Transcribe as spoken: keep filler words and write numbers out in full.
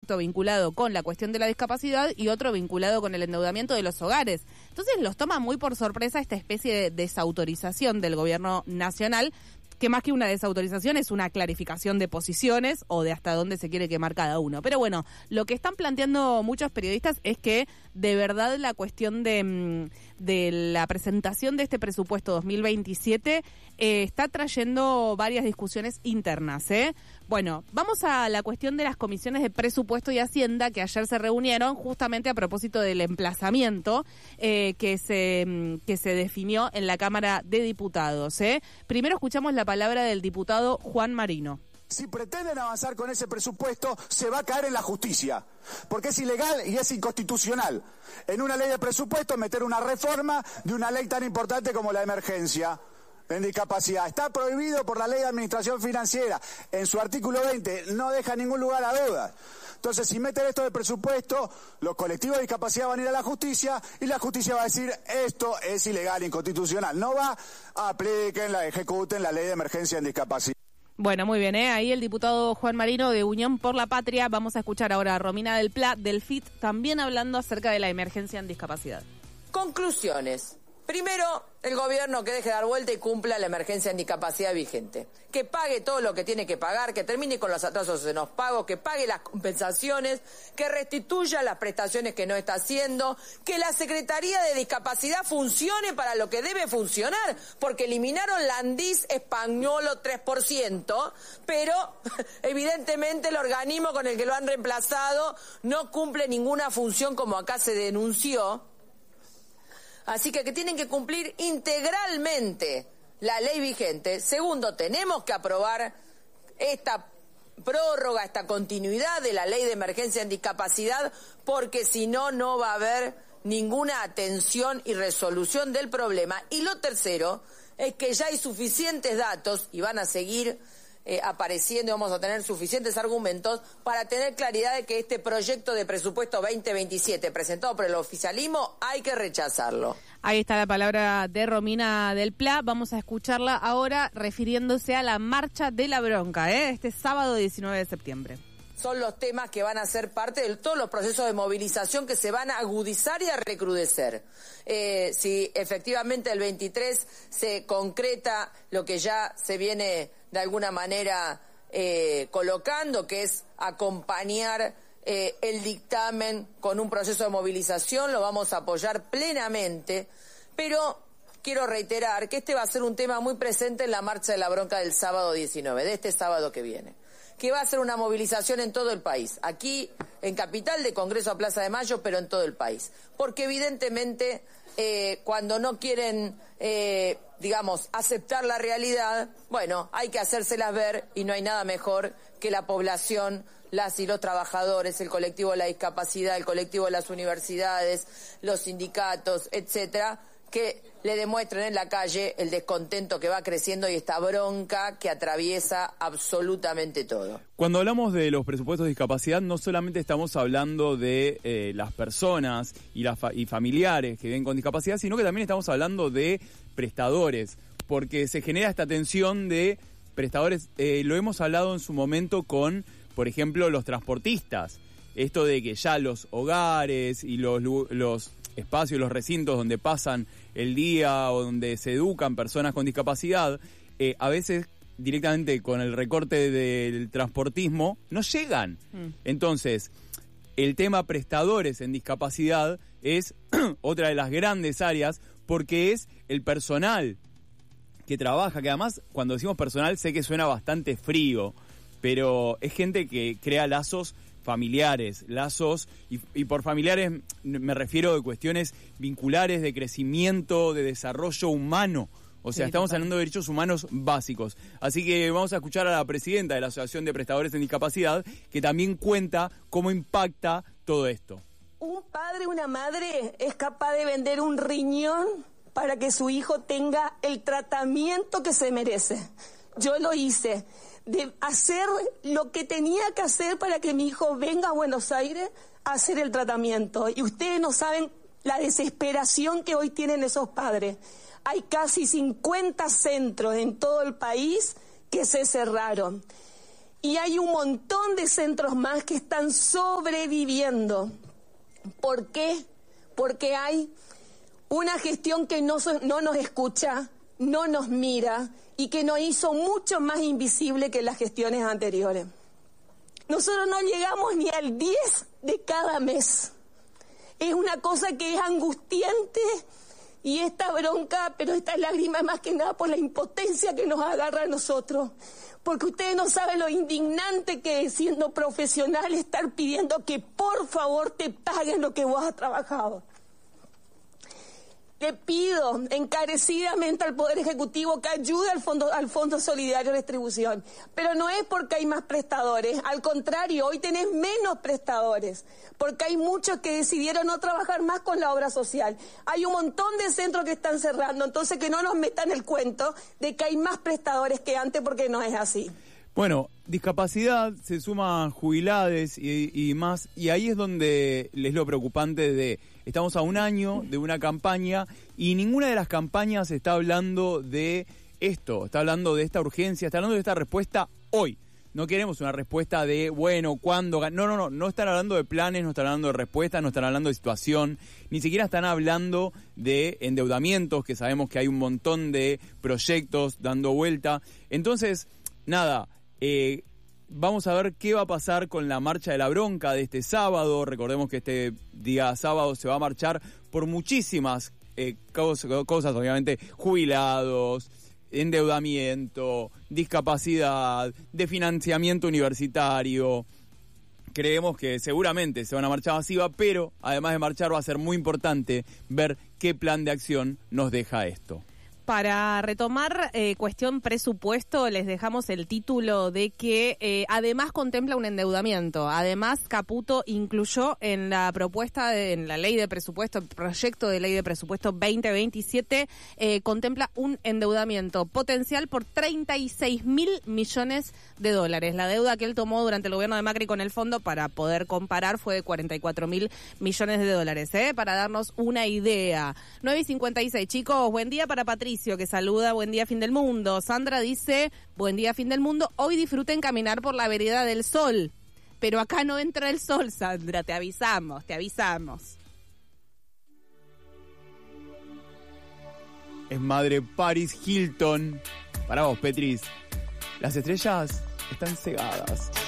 proyecto vinculado con la cuestión de la discapacidad y otro vinculado con el endeudamiento de los hogares. Entonces los toma muy por sorpresa esta especie de desautorización del gobierno nacional, que más que una desautorización es una clarificación de posiciones o de hasta dónde se quiere quemar cada uno. Pero bueno, lo que están planteando muchos periodistas es que de verdad la cuestión de, de la presentación de este presupuesto dos mil veintisiete eh, está trayendo varias discusiones internas, ¿eh? Bueno, vamos a la cuestión de las comisiones de presupuesto y Hacienda que ayer se reunieron justamente a propósito del emplazamiento eh, que se que se definió en la Cámara de Diputados, ¿eh? Primero escuchamos la palabra del diputado Juan Marino. Si pretenden avanzar con ese presupuesto, se va a caer en la justicia, porque es ilegal y es inconstitucional en una ley de presupuesto meter una reforma de una ley tan importante como la emergencia en discapacidad. Está prohibido por la Ley de Administración Financiera. En su artículo veinte no deja ningún lugar a dudas. Entonces, si meten esto de presupuesto, los colectivos de discapacidad van a ir a la justicia y la justicia va a decir esto es ilegal, inconstitucional. No va, apliquen, la ejecuten la Ley de Emergencia en Discapacidad. Bueno, muy bien, ¿eh? Ahí el diputado Juan Marino de Unión por la Patria. Vamos a escuchar ahora a Romina del Pla, del F I T, también hablando acerca de la emergencia en discapacidad. Conclusiones. Primero, el gobierno que deje de dar vuelta y cumpla la emergencia en discapacidad vigente. Que pague todo lo que tiene que pagar, que termine con los atrasos en los pagos, que pague las compensaciones, que restituya las prestaciones que no está haciendo, que la Secretaría de Discapacidad funcione para lo que debe funcionar, porque eliminaron la ANDIS españolo tres por ciento, pero evidentemente el organismo con el que lo han reemplazado no cumple ninguna función como acá se denunció. Así que, que tienen que cumplir integralmente la ley vigente. Segundo, tenemos que aprobar esta prórroga, esta continuidad de la ley de emergencia en discapacidad, porque si no, no va a haber ninguna atención y resolución del problema. Y lo tercero es que ya hay suficientes datos y van a seguir eh, apareciendo y vamos a tener suficientes argumentos para tener claridad de que este proyecto de presupuesto veinte veintisiete presentado por el oficialismo hay que rechazarlo. Ahí está la palabra de Romina del Pla. Vamos a escucharla ahora refiriéndose a la marcha de la bronca, ¿eh? Este sábado diecinueve de septiembre. Son los temas que van a ser parte de todos los procesos de movilización que se van a agudizar y a recrudecer. Eh, si efectivamente el veintitrés se concreta lo que ya se viene de alguna manera eh, colocando, que es acompañar eh, el dictamen con un proceso de movilización, lo vamos a apoyar plenamente, pero quiero reiterar que este va a ser un tema muy presente en la marcha de la bronca del sábado diecinueve, de este sábado que viene, que va a ser una movilización en todo el país, aquí en Capital, de Congreso a Plaza de Mayo, pero en todo el país. Porque evidentemente eh, cuando no quieren, eh, digamos, aceptar la realidad, bueno, hay que hacérselas ver y no hay nada mejor que la población, las y los trabajadores, el colectivo de la discapacidad, el colectivo de las universidades, los sindicatos, etcétera, que le demuestren en la calle el descontento que va creciendo y esta bronca que atraviesa absolutamente todo. Cuando hablamos de los presupuestos de discapacidad, no solamente estamos hablando de eh, las personas y, las fa- y familiares que viven con discapacidad, sino que también estamos hablando de prestadores, porque se genera esta tensión de prestadores. Eh, lo hemos hablado en su momento con, por ejemplo, los transportistas. Esto de que ya los hogares y los, los espacios, los recintos donde pasan el día o donde se educan personas con discapacidad, eh, a veces directamente con el recorte del transportismo no llegan. Mm. Entonces, el tema prestadores en discapacidad es otra de las grandes áreas, porque es el personal que trabaja, que además cuando decimos personal sé que suena bastante frío, pero es gente que crea lazos familiares, lazos, y, y por familiares me refiero de cuestiones vinculares, de crecimiento, de desarrollo humano. O sea, sí, estamos total. hablando de derechos humanos básicos. Así que vamos a escuchar a la presidenta de la Asociación de Prestadores en Discapacidad, que también cuenta cómo impacta todo esto. Un padre, una madre es capaz de vender un riñón para que su hijo tenga el tratamiento que se merece. Yo lo hice. De hacer lo que tenía que hacer para que mi hijo venga a Buenos Aires a hacer el tratamiento. Y ustedes no saben la desesperación que hoy tienen esos padres. Hay casi cincuenta centros en todo el país que se cerraron. Y hay un montón de centros más que están sobreviviendo. ¿Por qué? Porque hay una gestión que no, no nos escucha, no nos mira y que nos hizo mucho más invisible que las gestiones anteriores. Nosotros no llegamos ni al diez de cada mes. Es una cosa que es angustiante y esta bronca, pero esta lágrima más que nada por la impotencia que nos agarra a nosotros. Porque ustedes no saben lo indignante que es, siendo profesional, estar pidiendo que por favor te paguen lo que vos has trabajado. Le pido encarecidamente al Poder Ejecutivo que ayude al Fondo, al Fondo Solidario de Distribución. Pero no es porque hay más prestadores, al contrario, hoy tenés menos prestadores, porque hay muchos que decidieron no trabajar más con la obra social. Hay un montón de centros que están cerrando, entonces que no nos metan el cuento de que hay más prestadores que antes, porque no es así. Bueno, discapacidad, se suma jubilades y, y más, y ahí es donde es lo preocupante de, estamos a un año de una campaña y ninguna de las campañas está hablando de esto, está hablando de esta urgencia, está hablando de esta respuesta hoy. No queremos una respuesta de, bueno, ¿cuándo? No, no, no, no están hablando de planes, no están hablando de respuestas, no están hablando de situación, ni siquiera están hablando de endeudamientos, que sabemos que hay un montón de proyectos dando vuelta. Entonces, nada, Eh, vamos a ver qué va a pasar con la marcha de la bronca de este sábado. Recordemos que este día sábado se va a marchar por muchísimas eh, cosas, cosas, obviamente, jubilados, endeudamiento, discapacidad, de financiamiento universitario. Creemos que seguramente se va a una marcha masiva, pero además de marchar va a ser muy importante ver qué plan de acción nos deja esto. Para retomar eh, cuestión presupuesto, les dejamos el título de que eh, además contempla un endeudamiento. Además, Caputo incluyó en la propuesta, de, en la ley de presupuesto, el proyecto de ley de presupuesto veinte veintisiete, eh, contempla un endeudamiento potencial por treinta y seis mil millones de dólares. La deuda que él tomó durante el gobierno de Macri con el fondo, para poder comparar, fue de cuarenta y cuatro mil millones de dólares, ¿eh? Para darnos una idea. nueve y cincuenta y seis, chicos, buen día para Patricia, que saluda, buen día fin del mundo. Sandra dice, buen día fin del mundo, hoy disfruten caminar por la vereda del sol, pero acá no entra el sol, Sandra, te avisamos, te avisamos. Es madre Paris Hilton. Para vos, Petris, las estrellas están cegadas.